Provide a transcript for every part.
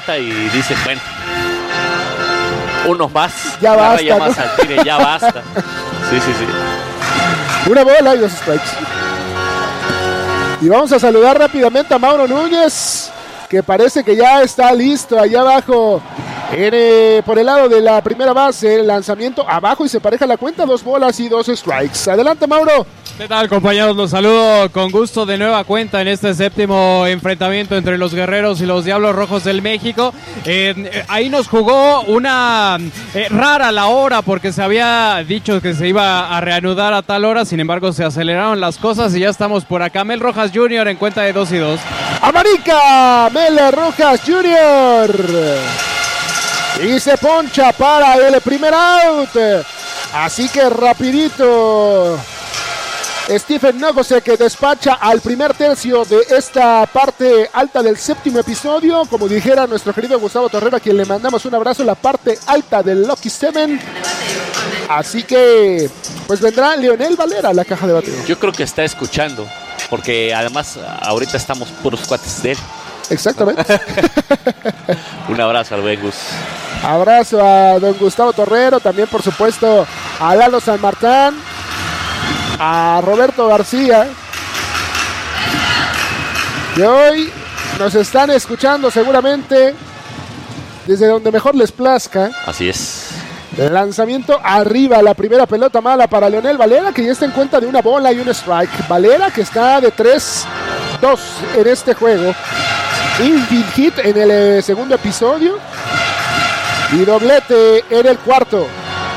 levanta y dice, bueno, uno más, ya basta, ya más al tire, ya basta. Sí. Una bola y 2 strikes. Y vamos a saludar rápidamente a Mauro Núñez, que parece que ya está listo allá abajo. Por el lado de la primera base, el lanzamiento abajo y se pareja la cuenta, 2 bolas y 2 strikes. Adelante, Mauro. ¿Qué tal, compañeros? Los saludo con gusto de nueva cuenta en este séptimo enfrentamiento entre los Guerreros y los Diablos Rojos del México. Ahí nos jugó una rara la hora, porque se había dicho que se iba a reanudar a tal hora. Sin embargo, se aceleraron las cosas y ya estamos por acá. Mel Rojas Jr. en cuenta de 2-2. Amarica, Mel Rojas Jr. Y se poncha para el primer out. Así que rapidito Stephen Nogosek, que despacha al primer tercio de esta parte alta del séptimo episodio. Como dijera nuestro querido Gustavo Torrero, a quien le mandamos un abrazo, la parte alta del Lucky Seven. Así que pues vendrá Leonel Valera a la caja de bateo. Yo creo que está escuchando, porque además ahorita estamos puros cuates de él. Exactamente. Un abrazo al buen Gus. Abrazo a don Gustavo Torrero, también por supuesto a Lalo San Martín, a Roberto García, que hoy nos están escuchando seguramente desde donde mejor les plazca. Así es. Lanzamiento arriba, la primera pelota mala para Leonel Valera, que ya está en cuenta de 1 bola y 1 strike. Valera, que está de 3-2 en este juego. Infield hit en el segundo episodio y doblete en el cuarto.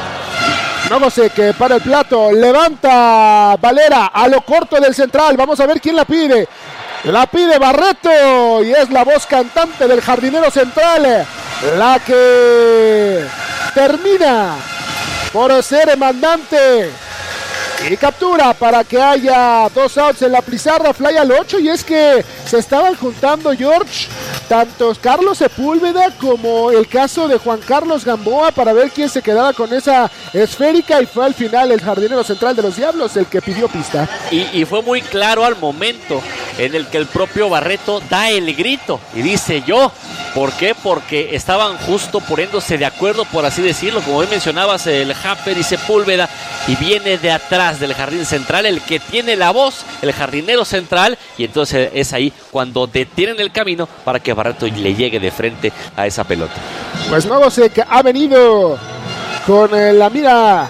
Nogosek para el plato, levanta Valera a lo corto del central. Vamos a ver quién la pide. La pide Barreto y es la voz cantante del jardinero central la que termina por ser mandante y captura para que haya 2 outs en la pizarra. Fly al 8, y es que se estaban juntando, George, tanto Carlos Sepúlveda como el caso de Juan Carlos Gamboa para ver quién se quedaba con esa esférica, y fue al final el jardinero central de los Diablos el que pidió pista. Y fue muy claro al momento en el que el propio Barreto da el grito y dice yo. ¿Por qué? Porque estaban justo poniéndose de acuerdo, por así decirlo, como bien mencionabas, el Happer y Sepúlveda, y viene de atrás del jardín central el que tiene la voz, el jardinero central, y entonces es ahí cuando detienen el camino para que Barreto le llegue de frente a esa pelota. Pues Nogosek ha venido con la mira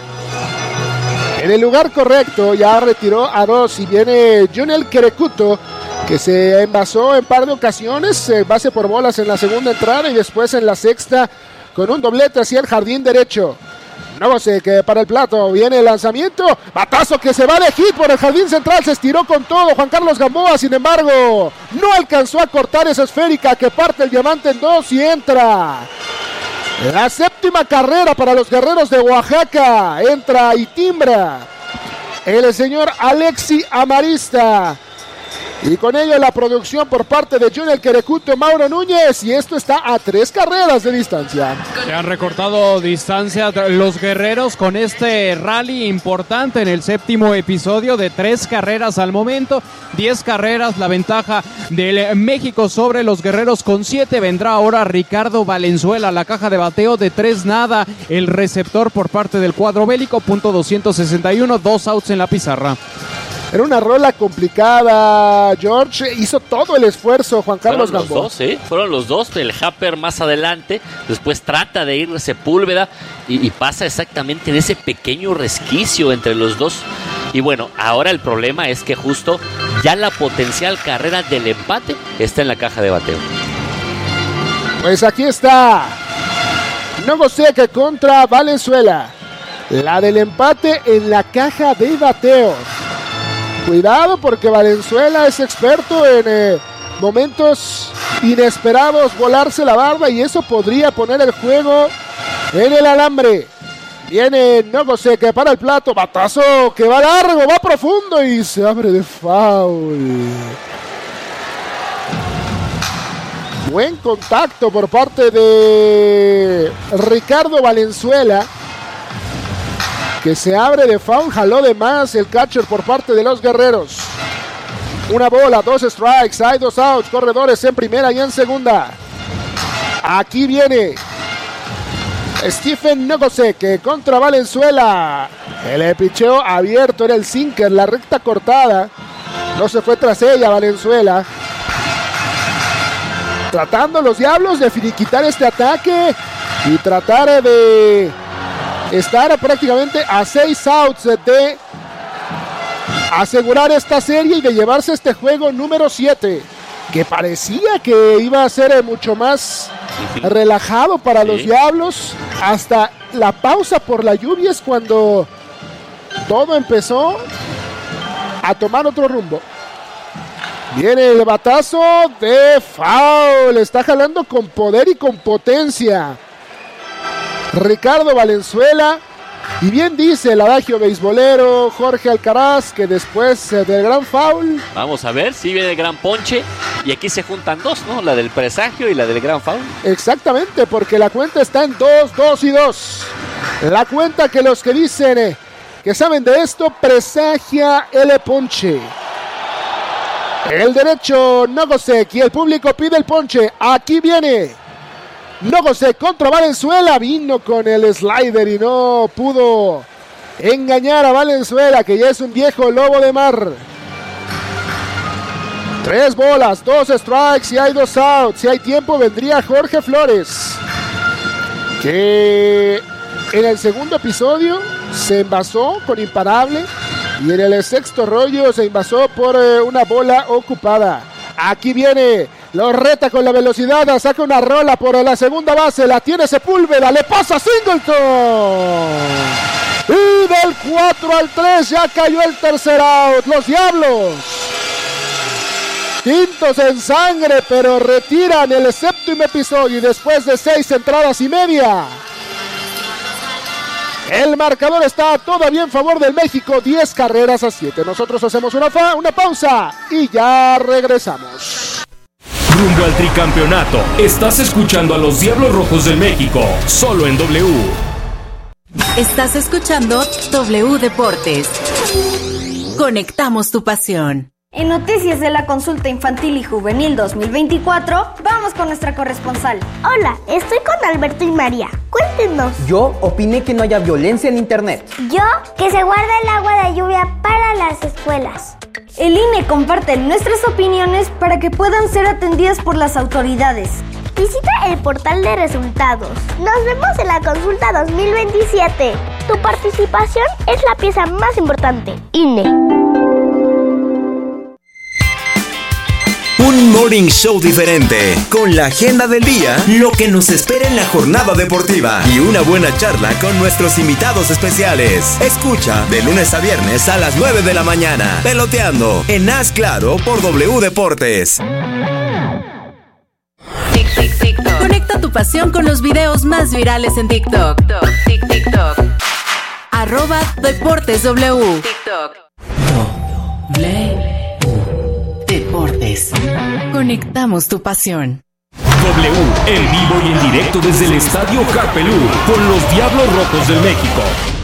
en el lugar correcto, ya retiró a 2 y viene Junel Querecuto, que se envasó en par de ocasiones, base por bolas en la segunda entrada y después en la sexta con un doblete hacia el jardín derecho. Nogosek para el plato, viene el lanzamiento, batazo que se va de hit por el jardín central, se estiró con todo Juan Carlos Gamboa, sin embargo no alcanzó a cortar esa esférica que parte el diamante en 2 y entra la séptima carrera para los Guerreros de Oaxaca. Entra y timbra el señor Alexi Amarista. Y con ello la producción por parte de Junel Querecuto, Mauro Núñez, y esto está a 3 carreras de distancia. Se han recortado distancia los Guerreros con este rally importante en el séptimo episodio de 3 carreras al momento, 10 carreras la ventaja del México sobre los Guerreros con 7. Vendrá ahora Ricardo Valenzuela, la caja de bateo de 3-0, el receptor por parte del cuadro bélico, punto 261, 2 outs en la pizarra. Era una rola complicada, George. Hizo todo el esfuerzo Juan Carlos Gamboa. Fueron los dos. El Happer más adelante. Después trata de ir Sepúlveda. Y pasa exactamente en ese pequeño resquicio entre los dos. Y bueno, ahora el problema es que justo ya la potencial carrera del empate está en la caja de bateo. Pues aquí está Nogosek contra Valenzuela. La del empate en la caja de bateo. Cuidado, porque Valenzuela es experto en momentos inesperados, volarse la barba, y eso podría poner el juego en el alambre. Viene Nogosek para el plato, batazo que va largo, va profundo y se abre de foul. Buen contacto por parte de Ricardo Valenzuela, que se abre de foul, jaló de más el catcher por parte de los Guerreros. 1 bola, 2 strikes, hay 2 outs, corredores en primera y en segunda. Aquí viene Stephen Nogosek contra Valenzuela. El picheo abierto era el sinker, la recta cortada. No se fue tras ella Valenzuela. Tratando los Diablos de finiquitar este ataque y tratar de estar prácticamente a 6 outs de asegurar esta serie y de llevarse este juego número 7, que parecía que iba a ser mucho más relajado para los Diablos. Hasta la pausa por la lluvia es cuando todo empezó a tomar otro rumbo. Viene el batazo de foul. Está jalando con poder y con potencia Ricardo Valenzuela. Y bien dice el adagio beisbolero Jorge Alcaraz que después del gran foul. Vamos a ver si viene el gran ponche. Y aquí se juntan dos, ¿no? La del presagio y la del gran foul. Exactamente, porque la cuenta está en 2, 2 y 2. La cuenta que los que dicen que saben de esto presagia el ponche. El derecho Nogosek y el público pide el ponche. Aquí viene Nogosek contra Valenzuela. Vino con el slider y no pudo engañar a Valenzuela, que ya es un viejo lobo de mar. 3 bolas, 2 strikes y hay 2 outs. Si hay tiempo vendría Jorge Flores, que en el segundo episodio se envasó con imparable. Y en el sexto rollo se invasó por una bola ocupada. Aquí viene, lo reta con la velocidad, saca una rola por la segunda base, la tiene Sepúlveda, le pasa Singleton. Y del 4 al 3 ya cayó el tercer out. Los Diablos, tintos en sangre, pero retiran el séptimo episodio y después de 6 entradas y media. El marcador está todavía en favor del México, 10 carreras a 7. Nosotros hacemos una pausa y ya regresamos. Rumbo al tricampeonato. Estás escuchando a los Diablos Rojos del México, solo en W. Estás escuchando W Deportes. Conectamos tu pasión. En noticias de la consulta infantil y juvenil 2024, vamos con nuestra corresponsal. Hola, estoy con Alberto y María. Cuéntenos. Yo opiné que no haya violencia en internet. Yo, que se guarde el agua de lluvia para las escuelas. El INE comparte nuestras opiniones para que puedan ser atendidas por las autoridades. Visita el portal de resultados. Nos vemos en la consulta 2027. Tu participación es la pieza más importante. INE. Un morning show diferente, con la agenda del día, lo que nos espera en la jornada deportiva y una buena charla con nuestros invitados especiales. Escucha de lunes a viernes a las 9 de la mañana, Peloteando, en Haz Claro por W Deportes. Conecta tu pasión con los videos más virales en TikTok. @DeportesW. TikTok. Deportes. Conectamos tu pasión. W, en vivo y en directo desde el Estadio Carpelú, con los Diablos Rojos del México.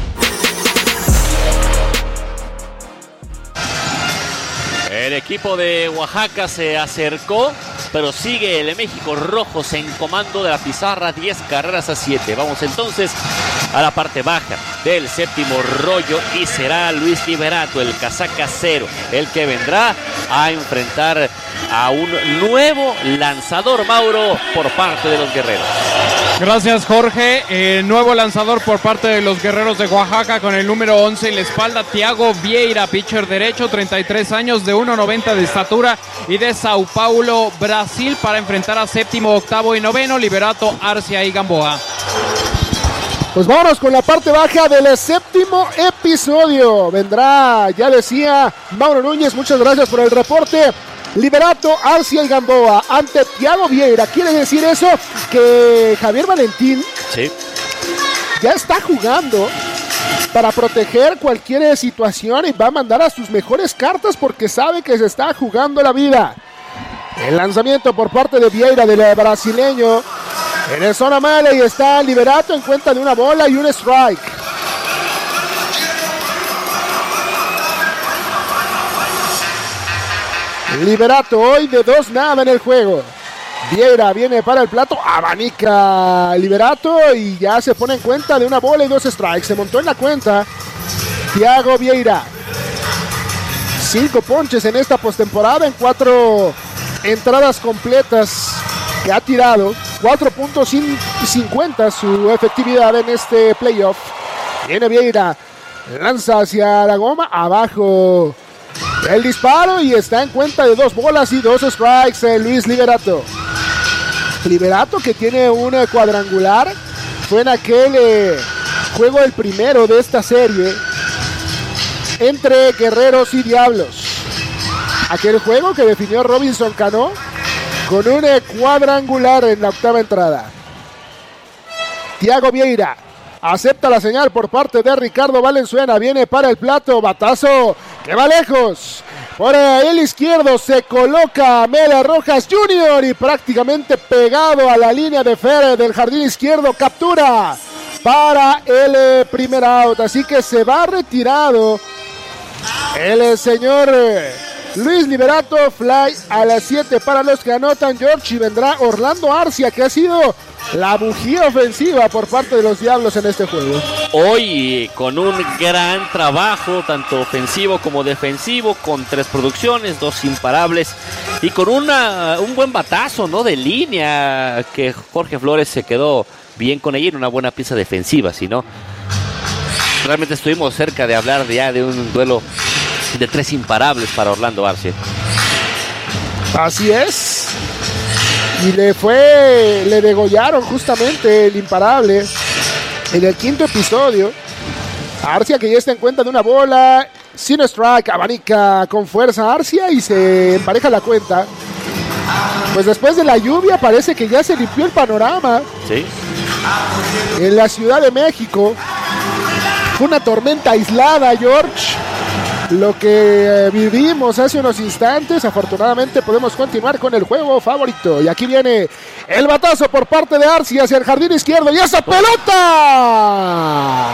El equipo de Oaxaca se acercó, pero sigue el México Rojos en comando de la pizarra, 10 carreras a 7. Vamos entonces a la parte baja del séptimo rollo y será Luis Liberato, el casaca 0, el que vendrá a enfrentar a un nuevo lanzador, Mauro, por parte de los guerreros. Gracias, Jorge. Nuevo lanzador por parte de los guerreros de Oaxaca con el número 11 en la espalda, Thiago Vieira, pitcher derecho, 33 años, de 1.90 de estatura y de Sao Paulo, Brasil, para enfrentar a séptimo, octavo y noveno, Liberato, Arcia y Gamboa. Pues vámonos con la parte baja del séptimo episodio. Vendrá, ya decía Mauro Núñez, muchas gracias por el reporte. Liberato, Arcia y Gamboa ante Thiago Vieira. ¿Quiere decir eso? Que Javier Valentín ya está jugando para proteger cualquier situación y va a mandar a sus mejores cartas porque sabe que se está jugando la vida. El lanzamiento por parte de Vieira, del brasileño. En el zona mala y está Liberato en cuenta de una bola y un strike. Liberato hoy de 2 nada en el juego. Vieira viene para el plato, abanica Liberato y ya se pone en cuenta de una bola y 2 strikes. Se montó en la cuenta Thiago Vieira. 5 ponches en esta postemporada en 4 entradas completas que ha tirado. 4.50 su efectividad en este playoff. Viene Vieira, lanza hacia la goma, abajo el disparo y está en cuenta de 2 bolas y 2 strikes Luis Liberato. Liberato que tiene un cuadrangular, fue en aquel juego el primero de esta serie entre Guerreros y Diablos. Aquel juego que definió Robinson Cano con un cuadrangular en la 8ª entrada. Thiago Vieira acepta la señal por parte de Ricardo Valenzuela, viene para el plato, batazo que va lejos. Por el izquierdo se coloca Mel Rojas Jr. y prácticamente pegado a la línea de Fer del jardín izquierdo, captura para el primer out. Así que se va retirado el señor Luis Liberato. Fly a las 7 para los que anotan George y vendrá Orlando Arcia, que ha sido la bujía ofensiva por parte de los Diablos en este juego. Hoy con un gran trabajo, tanto ofensivo como defensivo, con 3 producciones, 2 imparables y con un buen batazo, ¿no?, de línea, que Jorge Flores se quedó bien con ella en una buena pieza defensiva. Si no, realmente estuvimos cerca de hablar ya de un duelo de 3 imparables para Orlando Arcia. Así es. Y le degollaron justamente el imparable en el 5º episodio. Arcia, que ya está en cuenta de una bola, sin strike, abanica con fuerza Arcia y se empareja la cuenta. Pues después de la lluvia parece que ya se limpió el panorama. Sí. En la Ciudad de México fue una tormenta aislada, George. Lo que vivimos hace unos instantes. Afortunadamente podemos continuar con el juego favorito. Y aquí viene el batazo por parte de Arcia hacia el jardín izquierdo. ¡Y esa pelota!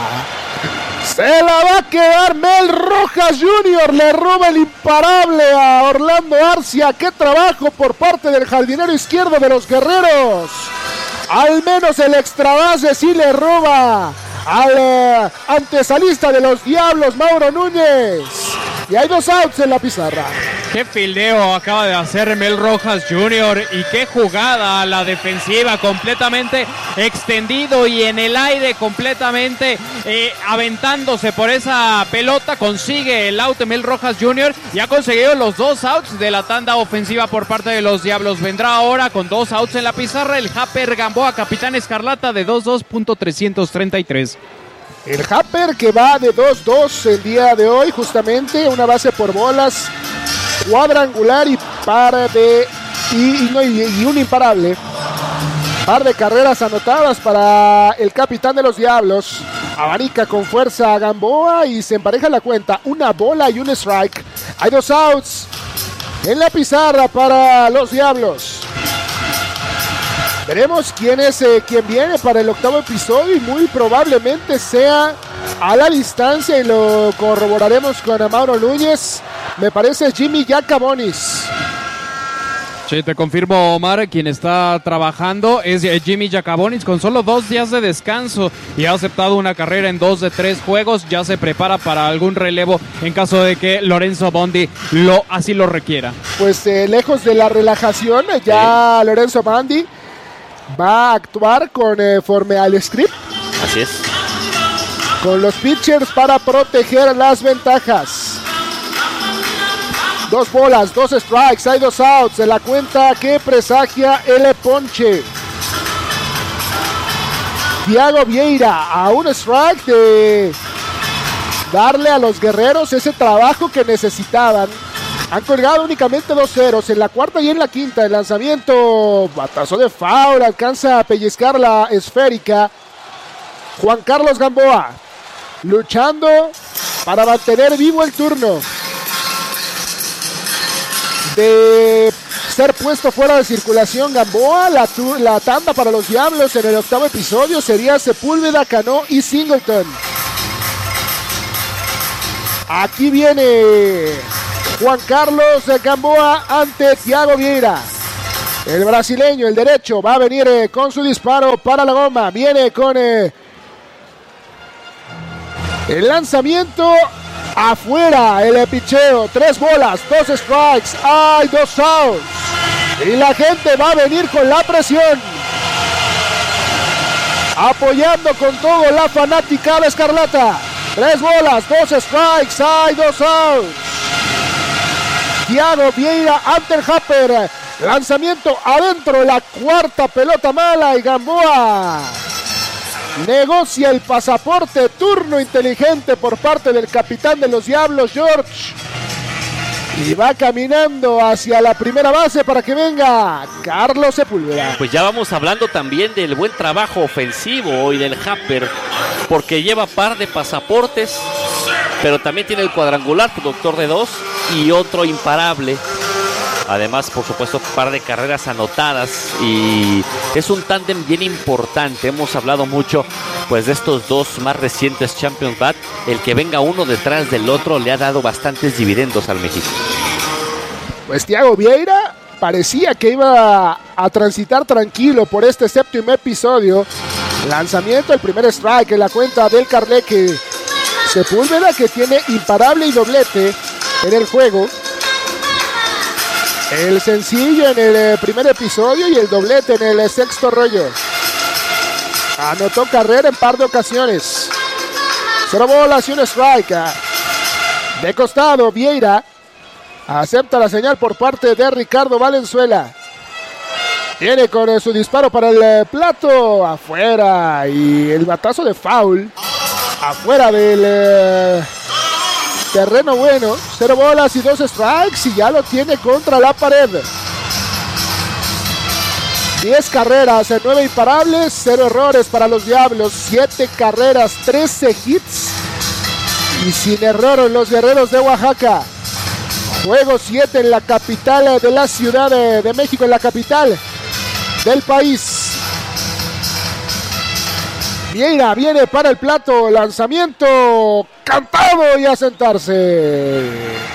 Se la va a quedar Mel Rojas Jr. Le roba el imparable a Orlando Arcia. ¡Qué trabajo por parte del jardinero izquierdo de los Guerreros! Al menos el extra base sí le roba al antesalista de los Diablos, Mauro Núñez. Y hay 2 outs en la pizarra. Qué fildeo acaba de hacer Mel Rojas Jr. y qué jugada a la defensiva, completamente extendido y en el aire, completamente aventándose por esa pelota. Consigue el out de Mel Rojas Jr. y ha conseguido los 2 outs de la tanda ofensiva por parte de los Diablos. Vendrá ahora con 2 outs en la pizarra el Happer Gamboa, capitán escarlata, de 2.333. El Happer que va de 2-2 el día de hoy, justamente una base por bolas, cuadrangular y un imparable. Par de carreras anotadas para el capitán de los Diablos. Abanica con fuerza a Gamboa y se empareja la cuenta. Una bola y un strike. Hay 2 outs en la pizarra para los Diablos. Veremos quién viene para el 8º episodio y muy probablemente sea a la distancia y lo corroboraremos con Mauro Núñez. Me parece Jimmy Yacabonis. Sí, te confirmo, Omar, quien está trabajando es Jimmy Yacabonis con solo 2 días de descanso y ha aceptado una carrera en 2 de 3 juegos. Ya se prepara para algún relevo en caso de que Lorenzo Bondi así lo requiera. Pues lejos de la relajación, ya sí. Lorenzo Bondi va a actuar conforme al script. Así es. Con los pitchers para proteger las ventajas. 2 bolas, 2 strikes, hay 2 outs en la cuenta que presagia el ponche. Thiago Vieira a un strike de darle a los Guerreros ese trabajo que necesitaban. Han colgado únicamente 2 ceros en la 4ª y en la 5ª. El lanzamiento, batazo de foul, alcanza a pellizcar la esférica. Juan Carlos Gamboa luchando para mantener vivo el turno. De ser puesto fuera de circulación Gamboa, la tanda para los Diablos en el 8º episodio sería Sepúlveda, Cano y Singleton. Aquí viene Juan Carlos Gamboa ante Thiago Vieira. El brasileño, el derecho, va a venir con su disparo para la goma. Viene con el lanzamiento afuera, el picheo. 3 bolas, 2 strikes, hay 2 outs. Y la gente va a venir con la presión. Apoyando con todo la fanaticada escarlata. 3 bolas, 2 strikes, hay 2 outs. Thiago Vieira ante el Happer. Lanzamiento adentro, la cuarta pelota mala y Gamboa negocia el pasaporte. Turno inteligente por parte del capitán de los Diablos, George. Y va caminando hacia la primera base para que venga Carlos Sepúlveda. Pues ya vamos hablando también del buen trabajo ofensivo hoy del Happer, porque lleva par de pasaportes, pero también tiene el cuadrangular, productor de 2 y otro imparable. Además, por supuesto, un par de carreras anotadas y es un tándem bien importante. Hemos hablado mucho pues de estos dos más recientes Champions Bat. El que venga uno detrás del otro le ha dado bastantes dividendos al México. Pues Thiago Vieira parecía que iba a transitar tranquilo por este séptimo episodio. Lanzamiento, el primer strike en la cuenta del Carleque. Sepúlveda, que tiene imparable y doblete en el juego. El sencillo en el primer episodio y el doblete en el sexto rollo. Anotó carrera en par de ocasiones. 0 bolas y un strike. De costado, Vieira acepta la señal por parte de Ricardo Valenzuela. Viene con su disparo para el plato. Afuera. Y el batazo de foul. Afuera del terreno bueno. 0 bolas y 2 strikes. Y ya lo tiene contra la pared. 10 carreras, 9 imparables, 0 errores para los Diablos. 7 carreras, 13 hits. Y sin error en los Guerreros de Oaxaca. Juego 7 en la capital de la Ciudad de México, en la capital del país. Vieira viene para el plato, lanzamiento cantado y a sentarse.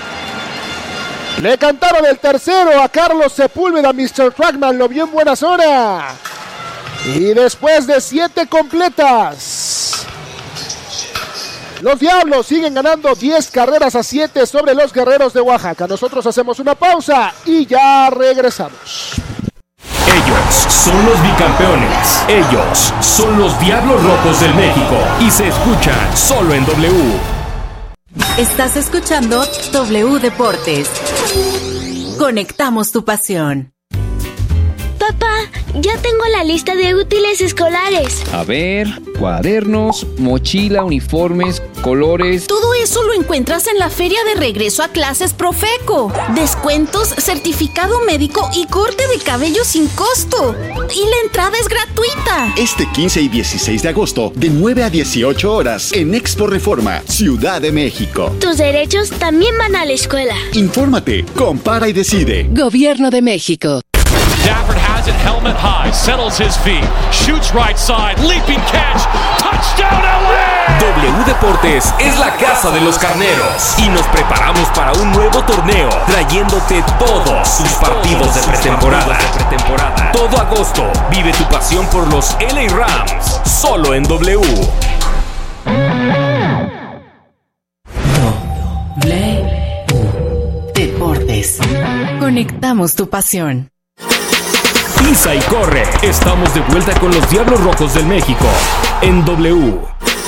Le cantaron el tercero a Carlos Sepúlveda. Mr. Trackman lo vio en buena zona. Y después de 7 completas, los Diablos siguen ganando 10 carreras a 7 sobre los Guerreros de Oaxaca. Nosotros hacemos una pausa y ya regresamos. Ellos son los bicampeones. Ellos son los Diablos Rojos del México. Y se escuchan solo en W. Estás escuchando W Deportes. Conectamos tu pasión. Papá, ya tengo la lista de útiles escolares. A ver, cuadernos, mochila, uniformes, colores. Todo eso lo encuentras en la feria de regreso a clases Profeco. Descuentos, certificado médico y corte de cabello sin costo. Y la entrada es gratuita. Este 15 y 16 de agosto, de 9 a 18 horas, en Expo Reforma, Ciudad de México. Tus derechos también van a la escuela. Infórmate, compara y decide. Gobierno de México. Stafford has it helmet high, settles his feet, shoots right side, leaping catch, touchdown LA! W Deportes es la casa de los carneros y nos preparamos para un nuevo torneo, trayéndote todos sus partidos de pretemporada. Todo agosto, vive tu pasión por los LA Rams, solo en W. W Deportes. Conectamos tu pasión. Pisa y corre. Estamos de vuelta con los Diablos Rojos del México en W.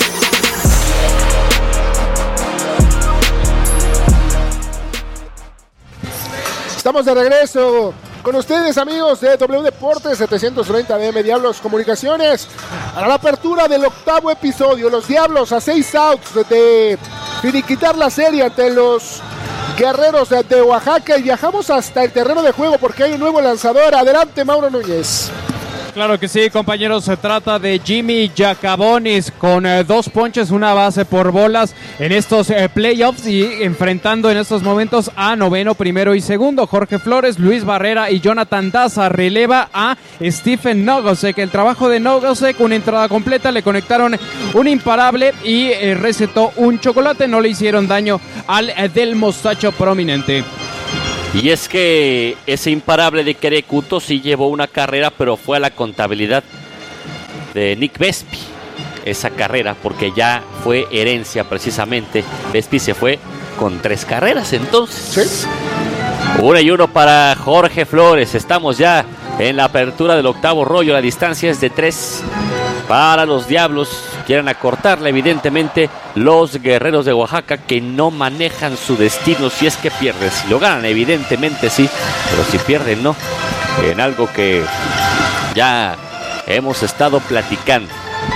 Estamos de regreso con ustedes, amigos de W Deportes 730 DM Diablos Comunicaciones. A la apertura del 8º episodio, los Diablos a 6 outs de finiquitar la serie ante los Guerreros de Oaxaca, y viajamos hasta el terreno de juego porque hay un nuevo lanzador. Adelante, Mauro Núñez. Claro que sí, compañeros, se trata de Jimmy Jacabonis con 2 ponches, 1 base por bolas en estos playoffs, y enfrentando en estos momentos a noveno, primero y segundo. Jorge Flores, Luis Barrera y Jonathan Daza releva a Stephen Nogosek. El trabajo de Nogosek, una entrada completa, le conectaron un imparable y recetó un chocolate. No le hicieron daño al del mostacho prominente. Y es que ese imparable de Querécuto sí llevó una carrera, pero fue a la contabilidad de Nick Vespi. Esa carrera, porque ya fue herencia precisamente. Vespi se fue con 3 carreras entonces. ¿Sí? 1-1 para Jorge Flores. Estamos ya en la apertura del octavo rollo. La distancia es de 3 para los Diablos. Quieren acortarla, evidentemente, los Guerreros de Oaxaca, que no manejan su destino si es que pierden. Si lo ganan, evidentemente sí, pero si pierden, no. En algo que ya hemos estado platicando.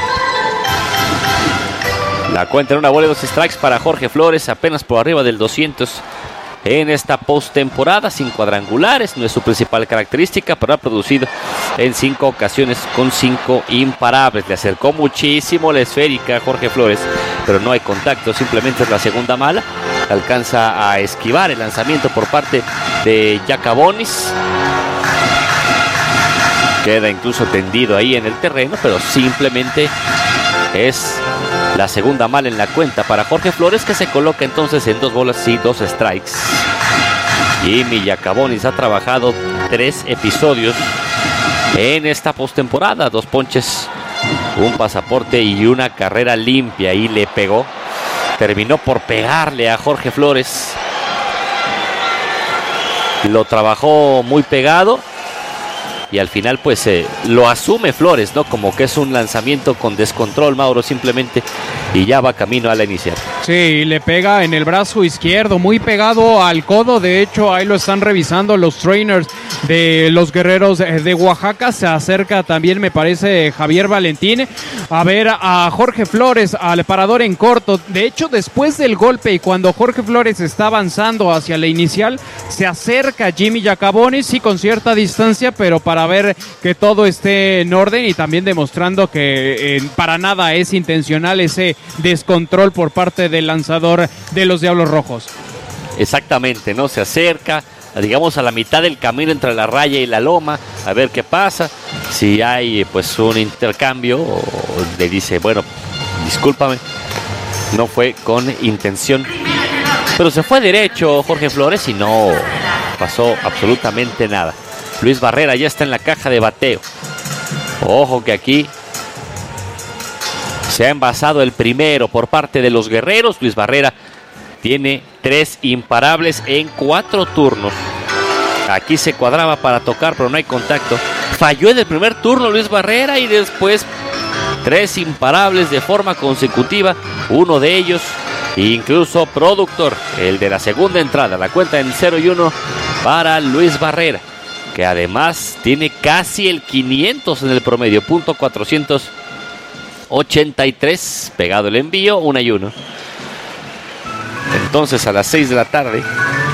La cuenta en una bola de 2 strikes para Jorge Flores, apenas por arriba del 200 en esta postemporada, sin cuadrangulares, no es su principal característica, pero ha producido en 5 ocasiones con 5 imparables. Le acercó muchísimo la esférica a Jorge Flores, pero no hay contacto, simplemente es la segunda mala. Alcanza a esquivar el lanzamiento por parte de Jacabonis. Queda incluso tendido ahí en el terreno, pero simplemente es la segunda mala en la cuenta para Jorge Flores, que se coloca entonces en 2 bolas y 2 strikes. Jimmy Jacabonis ha trabajado 3 episodios en esta postemporada, 2 ponches, un pasaporte y una carrera limpia, y le pegó. Terminó por pegarle a Jorge Flores. Lo trabajó muy pegado. Y al final pues lo asume Flores, ¿no? Como que es un lanzamiento con descontrol, Mauro, simplemente, y ya va camino a la inicial. Sí, le pega en el brazo izquierdo, muy pegado al codo. De hecho, ahí lo están revisando los trainers de los Guerreros de Oaxaca. Se acerca también, me parece, Javier Valentín a ver a Jorge Flores, al parador en corto. De hecho, después del golpe y cuando Jorge Flores está avanzando hacia la inicial, se acerca Jimmy Jacabonis, sí, con cierta distancia, pero para ver que todo esté en orden, y también demostrando que para nada es intencional ese descontrol por parte del lanzador de los Diablos Rojos. Exactamente, ¿no? Se acerca, digamos, a la mitad del camino entre la raya y la loma, a ver qué pasa. Si hay pues un intercambio, o le dice, bueno, discúlpame, no fue con intención, pero se fue derecho Jorge Flores y no pasó absolutamente nada. Luis Barrera ya está en la caja de bateo. Ojo que aquí se ha envasado el primero por parte de los Guerreros. Luis Barrera tiene 3 imparables en 4 turnos. Aquí se cuadraba para tocar, pero no hay contacto. Falló en el primer turno Luis Barrera, y después 3 imparables de forma consecutiva. Uno de ellos incluso productor, el de la segunda entrada. La cuenta en 0-1 para Luis Barrera, que además tiene casi el 500 en el promedio, .483, pegado el envío, 1-1. Entonces a las 6 de la tarde,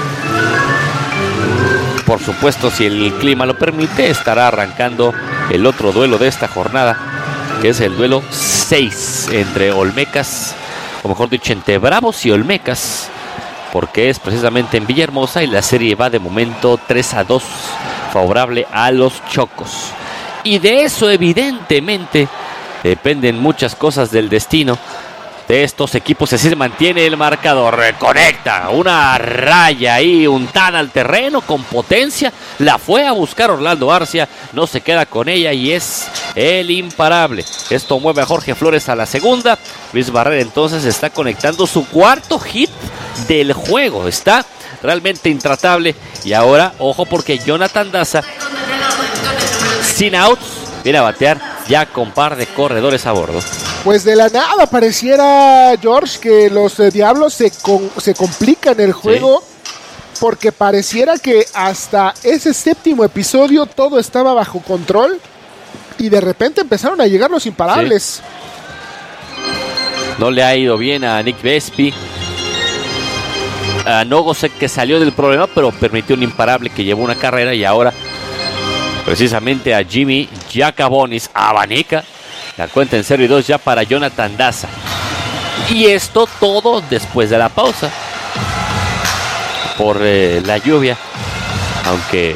por supuesto, si el clima lo permite, estará arrancando el otro duelo de esta jornada, que es el duelo 6 entre Olmecas, o mejor dicho, entre Bravos y Olmecas, porque es precisamente en Villahermosa, y la serie va de momento 3-2 favorable a los Chocos. Y de eso evidentemente dependen muchas cosas del destino de estos equipos. Así se mantiene el marcador. Reconecta una raya ahí untada al terreno con potencia. La fue a buscar Orlando Arcia, no se queda con ella, y es el imparable. Esto mueve a Jorge Flores a la segunda. Luis Barrera entonces está conectando su 4º hit del juego. Está realmente intratable. Y ahora, ojo, porque Jonathan Daza, sin outs, viene a batear ya con par de corredores a bordo. Pues de la nada pareciera, George, que los Diablos se complican el juego, sí, porque pareciera que hasta ese 7º episodio todo estaba bajo control, y de repente empezaron a llegar los imparables. Sí. No le ha ido bien a Nick Vespi. A Nogosek, que salió del problema, pero permitió un imparable que llevó una carrera, y ahora precisamente a Jimmy Jacabonis abanica la cuenta en 0-2 ya para Jonathan Daza. Y esto todo después de la pausa por la lluvia, aunque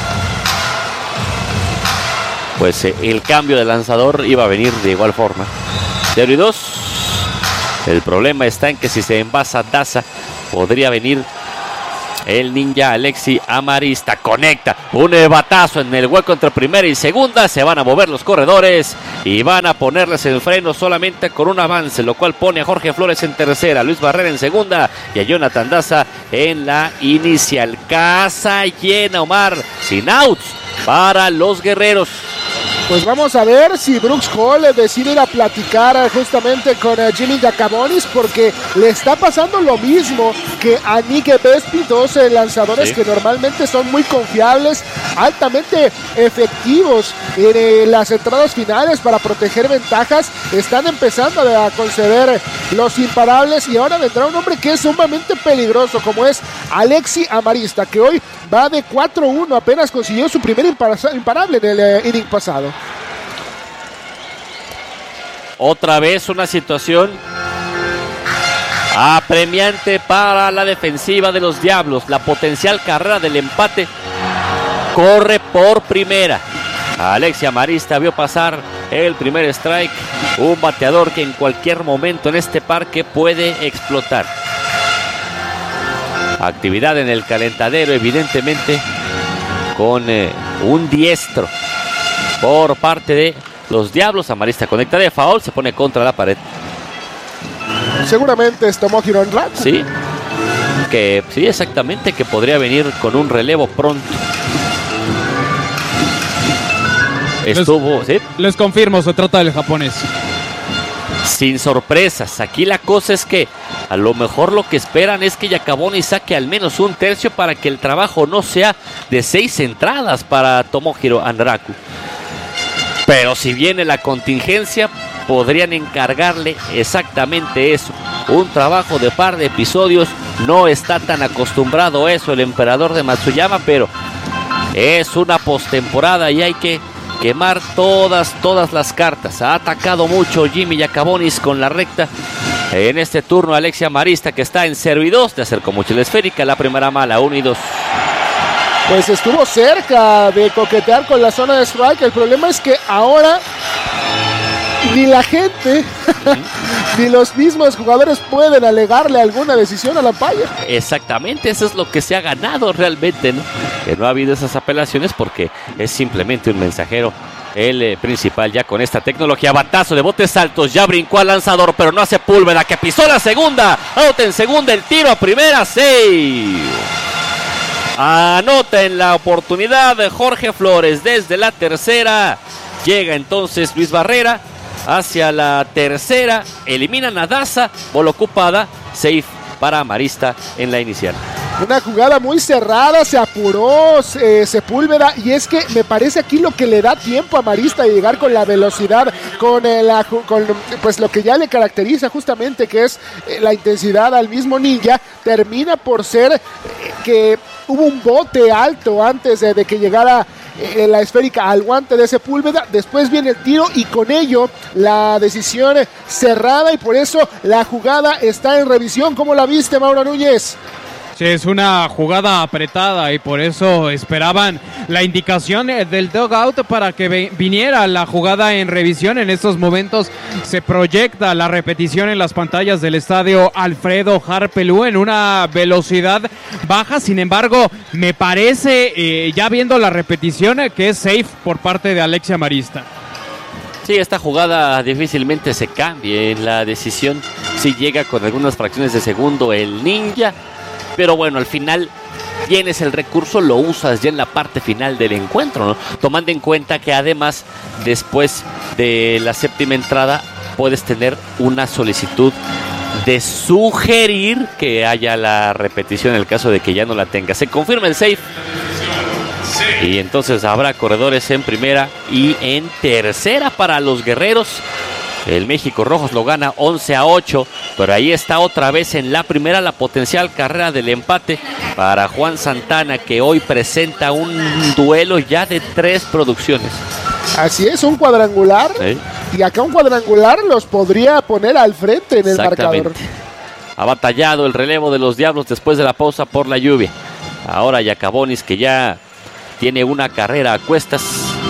pues el cambio de lanzador iba a venir de igual forma. 0-2. El problema está en que si se envasa Daza, podría venir El ninja Alexi Amarista conecta un batazo en el hueco entre primera y segunda. Se van a mover los corredores y van a ponerles el freno solamente con un avance, lo cual pone a Jorge Flores en tercera, Luis Barrera en segunda y a Jonathan Daza en la inicial. Casa llena, Omar, sin outs para los guerreros. Pues vamos a ver si Brooks Hall decide ir a platicar justamente con Jimmy Giacamonis, porque le está pasando lo mismo que a Nick Vespi, dos lanzadores que normalmente son muy confiables, altamente efectivos en las entradas finales para proteger ventajas. Están empezando a conceder los imparables y ahora vendrá un hombre que es sumamente peligroso, como es Alexi Amarista, que hoy va de 4-1, apenas consiguió su primer imparable en el inning pasado. Otra vez una situación apremiante para la defensiva de los Diablos. La potencial carrera del empate corre por primera. Alexi Amarista vio pasar el primer strike. Un bateador que en cualquier momento en este parque puede explotar. Actividad en el calentadero, evidentemente, con un diestro por parte de los Diablos. Amarista conecta de foul, se pone contra la pared. Seguramente es Tomohiro Andraku. Sí, exactamente, que podría venir con un relevo pronto. Les confirmo, se trata del japonés. Sin sorpresas, aquí la cosa es que a lo mejor lo que esperan es que Giacamonis saque al menos un tercio para que el trabajo no sea de 6 entradas para Tomohiro Andraku. Pero si viene la contingencia, podrían encargarle exactamente eso. Un trabajo de par de episodios. No está tan acostumbrado a eso el emperador de Matsuyama, pero es una postemporada y hay que quemar todas las cartas. Ha atacado mucho Jimmy Giacamonis con la recta. En este turno Alexi Amarista, que está en 0-2, de hacer con mucho la esférica. La primera mala, 1-2. Pues estuvo cerca de coquetear con la zona de strike. El problema es que ahora ni la gente ni los mismos jugadores pueden alegarle alguna decisión a la umpire. Exactamente, eso es lo que se ha ganado realmente, ¿no? Que no ha habido esas apelaciones porque es simplemente un mensajero. El principal ya con esta tecnología. Batazo de botes altos, ya brincó al lanzador, pero no hace Púlveda, que pisó la segunda. Out en segunda, el tiro a primera, save. Anota en la oportunidad de Jorge Flores desde la tercera. Llega entonces Luis Barrera hacia la tercera. Eliminan a Daza. Bola ocupada. Safe para Amarista en la inicial. Una jugada muy cerrada, se apuró Sepúlveda, y es que me parece aquí lo que le da tiempo a Amarista de llegar con la velocidad, con pues lo que ya le caracteriza justamente, que es la intensidad al mismo ninja. Termina por ser que hubo un bote alto antes de que llegara la esférica al guante de Sepúlveda. Después viene el tiro y con ello la decisión cerrada, y por eso la jugada está en revisión. ¿Cómo la viste, Mauro Núñez? Sí, es una jugada apretada y por eso esperaban la indicación del dugout para que viniera la jugada en revisión. En estos momentos se proyecta la repetición en las pantallas del estadio Alfredo Harpelú en una velocidad baja. Sin embargo, me parece, ya viendo la repetición, que es safe por parte de Alexi Amarista. Sí, esta jugada difícilmente se cambie en la decisión. Si llega con algunas fracciones de segundo el ninja. Pero bueno, al final tienes el recurso, lo usas ya en la parte final del encuentro, ¿no? Tomando en cuenta que además, después de la séptima entrada, puedes tener una solicitud de sugerir que haya la repetición en el caso de que ya no la tenga. Se confirma el safe. Y entonces habrá corredores en primera y en tercera para los guerreros. El México Rojos lo gana 11-8, pero ahí está otra vez en la primera la potencial carrera del empate para Juan Santana, que hoy presenta un duelo ya de 3 producciones. Así es, un cuadrangular. ¿Sí? Y acá un cuadrangular los podría poner al frente en el marcador. Ha batallado el relevo de los Diablos después de la pausa por la lluvia. Ahora Giacamonis, que ya tiene una carrera a cuestas,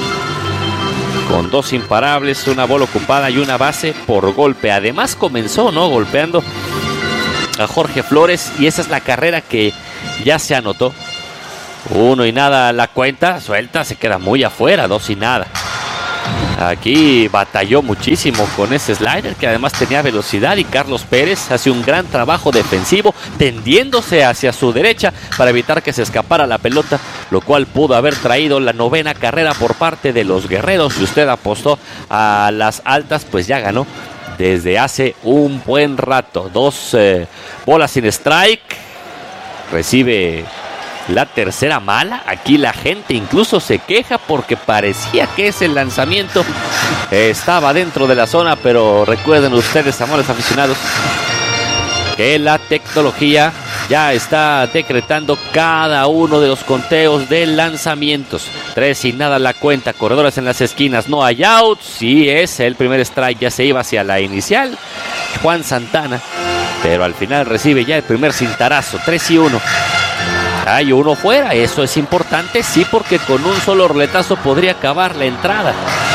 con 2 imparables, una bola ocupada y una base por golpe. Además comenzó, ¿no?, golpeando a Jorge Flores, y esa es la carrera que ya se anotó. 1-0 la cuenta, suelta, se queda muy afuera, 2-0. Aquí batalló muchísimo con ese slider que además tenía velocidad y Carlos Pérez hace un gran trabajo defensivo tendiéndose hacia su derecha para evitar que se escapara la pelota, lo cual pudo haber traído la 9ª carrera por parte de los guerreros. Si usted apostó a las altas, pues ya ganó desde hace un buen rato. 2 bolas sin strike, recibe la tercera mala. Aquí la gente incluso se queja porque parecía que ese lanzamiento estaba dentro de la zona, pero recuerden ustedes, amores aficionados, que la tecnología ya está decretando cada uno de los conteos de lanzamientos. 3-0 la cuenta, corredores en las esquinas, no hay outs. Sí, es el primer strike, ya se iba hacia la inicial Juan Santana, pero al final recibe ya el primer cintarazo. 3-1. Hay uno fuera, eso es importante, sí, porque con un solo roletazo podría acabar la entrada.